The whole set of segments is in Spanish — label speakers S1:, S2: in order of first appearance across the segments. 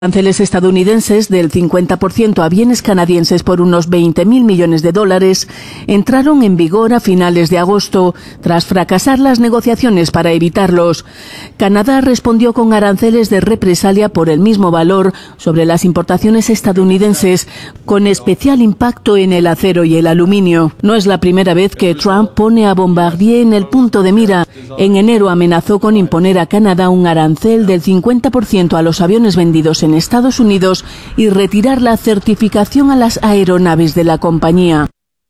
S1: Aranceles estadounidenses del 50% a bienes canadienses por unos 20.000 millones de dólares entraron en vigor a finales de agosto, tras fracasar las negociaciones para evitarlos. Canadá respondió con aranceles de represalia por el mismo valor sobre las importaciones estadounidenses, con especial impacto en el acero y el aluminio. No es la primera vez que Trump pone a Bombardier en el punto de mira. En enero amenazó con imponer a Canadá un arancel del 50% a los aviones vendidos en Estados Unidos y retirar la certificación a las aeronaves de la compañía.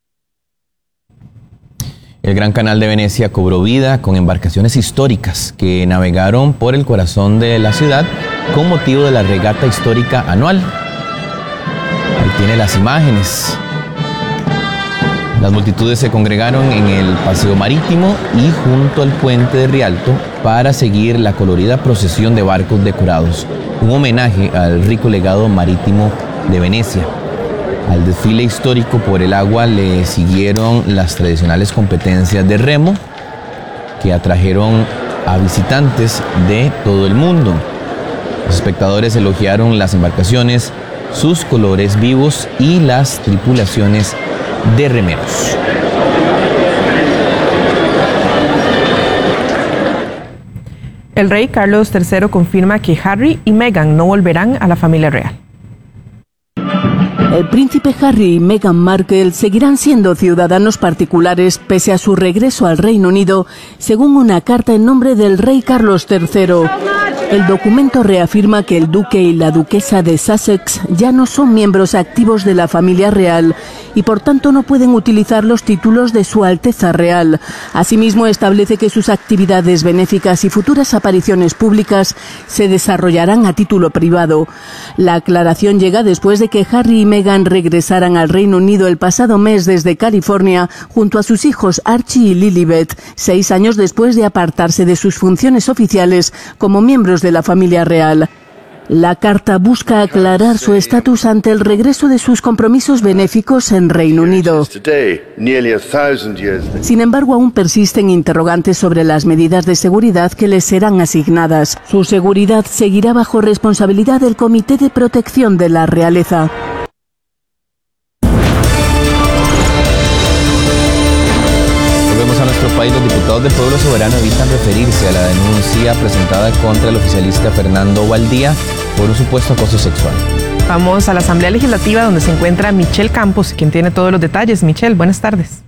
S2: El Gran Canal de Venecia cobró vida con embarcaciones históricas que navegaron por el corazón de la ciudad con motivo de la regata histórica anual. Ahí tiene las imágenes. Las multitudes se congregaron en el paseo marítimo y junto al puente de Rialto para seguir la colorida procesión de barcos decorados, un homenaje al rico legado marítimo de Venecia. Al desfile histórico por el agua le siguieron las tradicionales competencias de remo que atrajeron a visitantes de todo el mundo. Los espectadores elogiaron las embarcaciones, sus colores vivos y las tripulaciones de remeros.
S3: El rey Carlos III confirma que Harry y Meghan no volverán a la familia real.
S1: El príncipe Harry y Meghan Markle seguirán siendo ciudadanos particulares pese a su regreso al Reino Unido, según una carta en nombre del rey Carlos III. El documento reafirma que el duque y la duquesa de Sussex ya no son miembros activos de la familia real y por tanto no pueden utilizar los títulos de Su Alteza Real. Asimismo, establece que sus actividades benéficas y futuras apariciones públicas se desarrollarán a título privado. La aclaración llega después de que Harry y Meghan regresaran al Reino Unido el pasado mes desde California junto a sus hijos Archie y Lilibet, 6 años después de apartarse de sus funciones oficiales como miembros de la familia real. La carta busca aclarar su estatus ante el regreso de sus compromisos benéficos en Reino Unido. Sin embargo, aún persisten interrogantes sobre las medidas de seguridad que les serán asignadas. Su seguridad seguirá bajo responsabilidad del Comité de Protección de la Realeza.
S2: A nuestro país, los diputados del Pueblo Soberano evitan referirse a la denuncia presentada contra el oficialista Fernando Valdía por un supuesto acoso sexual.
S3: Vamos a la Asamblea Legislativa, donde se encuentra Michelle Campos, quien tiene todos los detalles. Michelle, buenas tardes.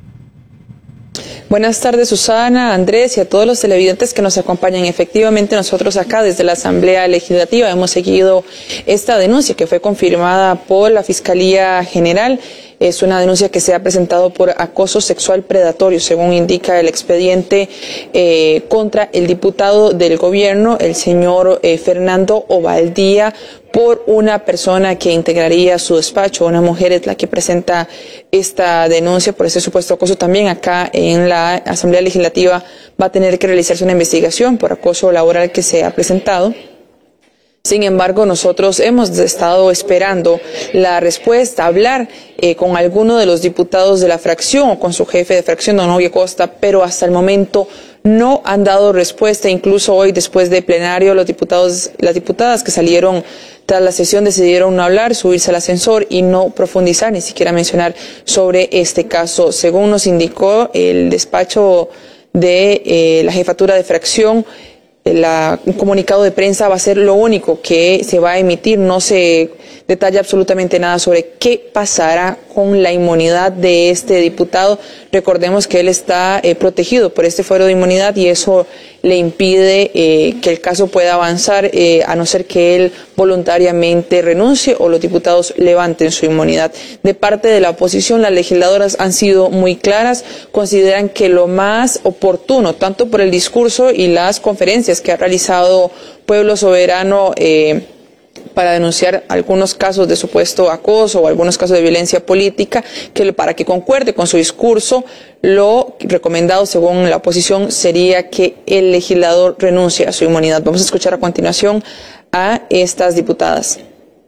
S4: Buenas tardes, Susana, Andrés y a todos los televidentes que nos acompañan. Efectivamente, nosotros acá desde la Asamblea Legislativa hemos seguido esta denuncia que fue confirmada por la Fiscalía General. Es una denuncia que se ha presentado por acoso sexual predatorio, según indica el expediente contra el diputado del gobierno, el señor Fernando Ovaldía, por una persona que integraría su despacho. Una mujer es la que presenta esta denuncia por ese supuesto acoso. También acá en la Asamblea Legislativa va a tener que realizarse una investigación por acoso laboral que se ha presentado. Sin embargo, nosotros hemos estado esperando la respuesta, hablar con alguno de los diputados de la fracción o con su jefe de fracción, don Novio Costa, pero hasta el momento no han dado respuesta. Incluso hoy, después de plenario, los diputados, las diputadas que salieron tras la sesión decidieron no hablar, subirse al ascensor y no profundizar, ni siquiera mencionar sobre este caso. Según nos indicó el despacho de la jefatura de fracción, un comunicado de prensa va a ser lo único que se va a emitir. No se detalla absolutamente nada sobre qué pasará con la inmunidad de este diputado. Recordemos que él está protegido por este fuero de inmunidad y eso le impide que el caso pueda avanzar, a no ser que él voluntariamente renuncie o los diputados levanten su inmunidad. De parte de la oposición, las legisladoras han sido muy claras, consideran que lo más oportuno, tanto por el discurso y las conferencias que ha realizado Pueblo Soberano para denunciar algunos casos de supuesto acoso o algunos casos de violencia política, que para que concuerde con su discurso, lo recomendado según la oposición sería que el legislador renuncie a su inmunidad. Vamos a escuchar a continuación a estas diputadas.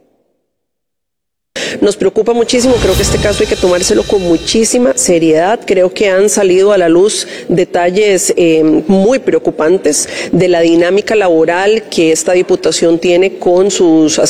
S5: Nos preocupa muchísimo, creo que este caso hay que tomárselo con muchísima seriedad. Creo que han salido a la luz detalles muy preocupantes de la dinámica laboral que esta diputación tiene con sus